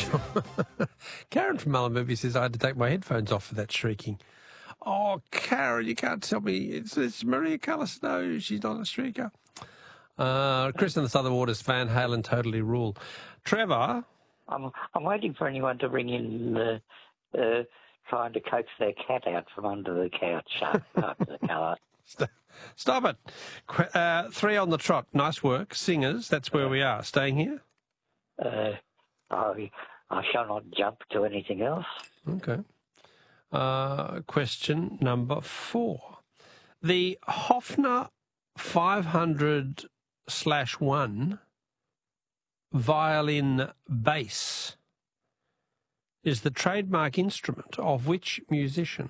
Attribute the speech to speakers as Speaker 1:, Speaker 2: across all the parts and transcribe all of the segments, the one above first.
Speaker 1: Karen from Mullumbimby says I had to take my headphones off for that shrieking. Oh, Karen, you can't tell me. It's Maria Callas. No, she's not a shrieker. Chris in the Southern Waters, Van Halen totally rule. Trevor?
Speaker 2: I'm waiting for anyone to ring in trying to coax their cat out from under the couch after the colour.
Speaker 1: Stop it. 3 on the trot. Nice work. Singers, that's where we are. Staying here?
Speaker 2: I shall not jump to anything else.
Speaker 1: Okay. Question number 4. The Hofner 500/1 violin bass is the trademark instrument of which musician?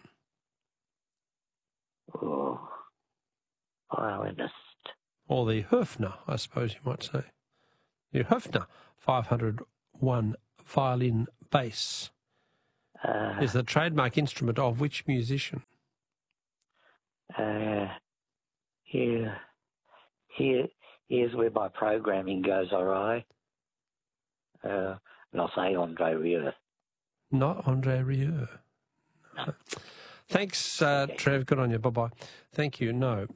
Speaker 2: Oh, violinist.
Speaker 1: Or the Höfner, I suppose you might say. The Höfner 501 violin bass is the trademark instrument of which musician?
Speaker 2: Here's where my programming goes awry. And I'll say Andre Rieu.
Speaker 1: Not Andre Rieu. No. Thanks, Trev. Good on you. Bye-bye. Thank you. No.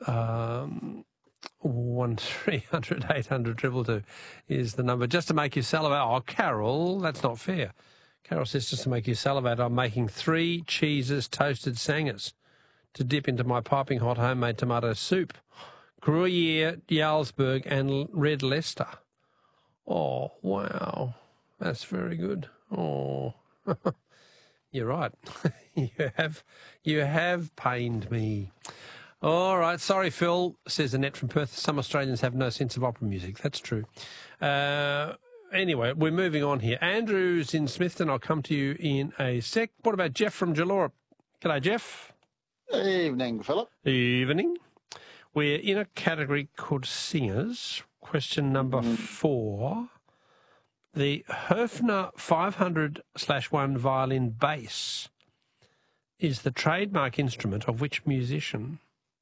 Speaker 1: 1300 800 222 is the number. Just to make you salivate. Oh, Carol, that's not fair. Carol says just to make you salivate, I'm making 3 cheeses toasted sangers to dip into my piping hot homemade tomato soup. Gruyere, Jarlsberg and Red Leicester. Oh, wow. That's very good. Oh, you're right. You have pained me. All right. Sorry, Phil, says Annette from Perth. Some Australians have no sense of opera music. That's true. Anyway, we're moving on here. Andrew's in Smithton. I'll come to you in a sec. What about Jeff from Jalora? G'day, Jeff.
Speaker 3: Evening, Philip.
Speaker 1: Evening. We're in a category called singers. Question number 4. The Höfner 500/1 violin bass is the trademark instrument of which musician?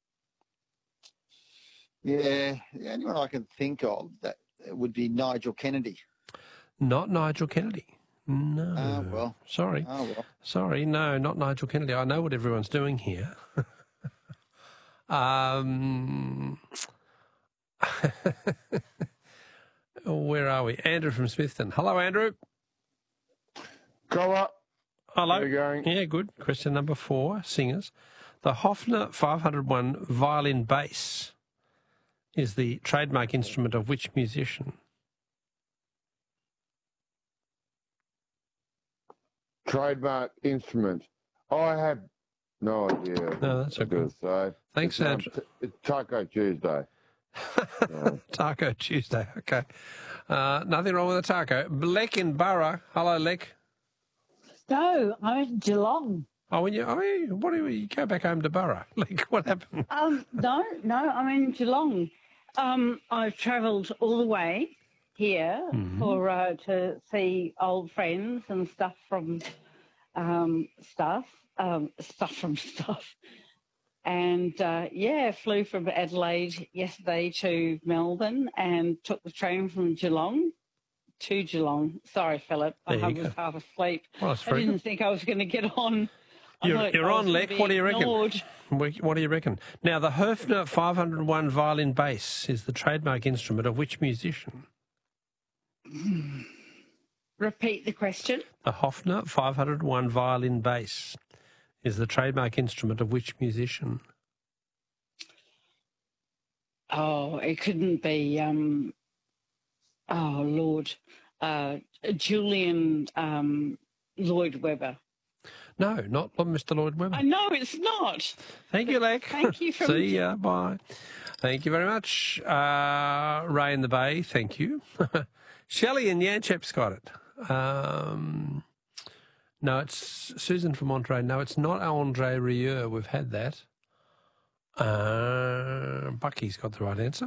Speaker 3: Yeah, the only one I can think of that would be Nigel Kennedy.
Speaker 1: Not Nigel Kennedy. No.
Speaker 3: Oh, well.
Speaker 1: Sorry.
Speaker 3: Oh, well.
Speaker 1: Sorry, no, not Nigel Kennedy. I know what everyone's doing here. Where are we? Andrew from Smithton. Hello, Andrew.
Speaker 4: Hello.
Speaker 1: Hello.
Speaker 4: How are you going?
Speaker 1: Yeah, good. Question number 4, singers. The Hofner 501 violin bass is the trademark instrument of which musician?
Speaker 4: Trademark instrument. I have no idea.
Speaker 1: No, that's okay.
Speaker 4: So
Speaker 1: Thanks, Andrew.
Speaker 4: It's Taco Tuesday.
Speaker 1: Taco Tuesday, okay. Nothing wrong with a taco. Lek in Burra. Hello, Lek.
Speaker 5: No, I'm in Geelong.
Speaker 1: Oh, what do you go back home to Burra? Like, what happened?
Speaker 5: No, I'm in Geelong. I've travelled all the way here for to see old friends and stuff from stuff. And, flew from Adelaide yesterday to Melbourne and took the train from Geelong to Geelong. Sorry, Philip, I was half asleep.
Speaker 1: Well,
Speaker 5: I didn't think I was going to get on.
Speaker 1: You're on, Lek. What do you reckon? What do you reckon? Now, the Höfner 501 violin bass is the trademark instrument of which musician?
Speaker 5: Repeat the question.
Speaker 1: The Höfner 501 violin bass is the trademark instrument of which musician?
Speaker 5: Oh, it couldn't be, Julian Lloyd Webber.
Speaker 1: No, not Mr. Lloyd Webber.
Speaker 5: I know it's not.
Speaker 1: Thank you, Lek.
Speaker 5: Thank you.
Speaker 1: See ya. Bye. Thank you very much. Ray in the Bay, thank you. Shelley and Yanchep's got it. No, it's Susan from Monterey. No, it's not Andre Rieu. We've had that. Bucky's got the right answer.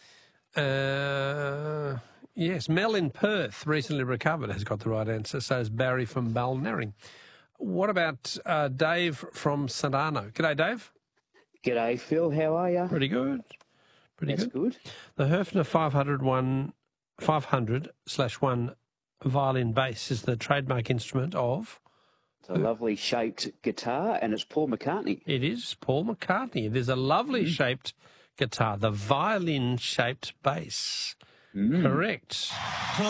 Speaker 1: Yes, Mel in Perth, recently recovered, has got the right answer. So is Barry from Balnarring. What about Dave from St Arno? G'day, Dave.
Speaker 6: G'day, Phil. How are you?
Speaker 1: Pretty good.
Speaker 6: That's good.
Speaker 1: The Höfner 500/1 violin bass is the trademark instrument of?
Speaker 6: It's a lovely shaped guitar, and it's Paul McCartney.
Speaker 1: It is Paul McCartney. There's a lovely shaped guitar, the violin-shaped bass. Correct.